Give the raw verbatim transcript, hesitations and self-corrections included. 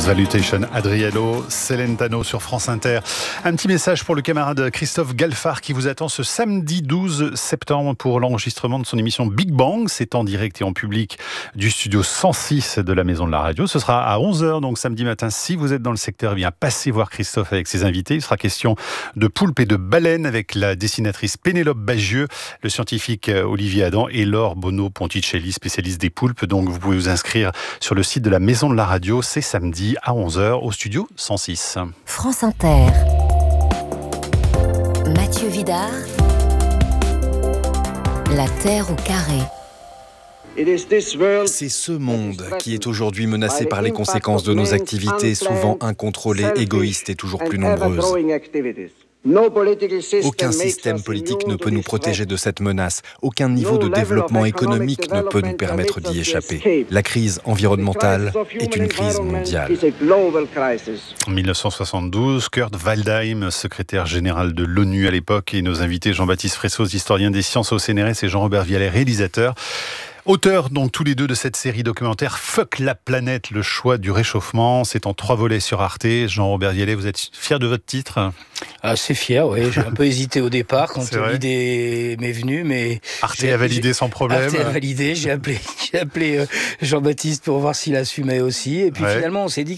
Salutation Adriano Celentano sur France Inter. Un petit message pour le camarade Christophe Galfard qui vous attend ce samedi douze septembre pour l'enregistrement de son émission Big Bang. C'est en direct et en public du studio cent six de la Maison de la Radio. Ce sera à onze heures, donc samedi matin. Si vous êtes dans le secteur, eh bien passez voir Christophe avec ses invités. Il sera question de poulpes et de baleines avec la dessinatrice Pénélope Bagieux, le scientifique Olivier Adam et Laure Bono-Ponticelli, spécialiste des poulpes. Donc vous pouvez vous inscrire sur le site de la Maison de la Radio. C'est samedi à onze heures au studio cent six. France Inter. Mathieu Vidard. La Terre au carré. C'est ce monde qui est aujourd'hui menacé par les conséquences de nos activités souvent incontrôlées, égoïstes et toujours plus nombreuses. Aucun système politique ne peut nous protéger de cette menace. Aucun niveau de développement économique ne peut nous permettre d'y échapper. La crise environnementale est une crise mondiale. En dix-neuf cent soixante-douze, Kurt Waldheim, secrétaire général de l'ONU à l'époque, et nos invités Jean-Baptiste Fressos, historien des sciences au C N R S, et Jean-Robert Vialet, réalisateur. Auteurs donc tous les deux de cette série documentaire Fuck la planète, le choix du réchauffement. C'est en trois volets sur Arte. Jean-Robert Vialet, vous êtes fier de votre titre ? Assez fier, oui. J'ai un peu hésité au départ quand l'idée m'est venue, mais Arte a validé sans problème. Arte a validé. J'ai appelé, j'ai appelé Jean-Baptiste pour voir s'il assumait aussi. Et puis ouais. Finalement, on s'est dit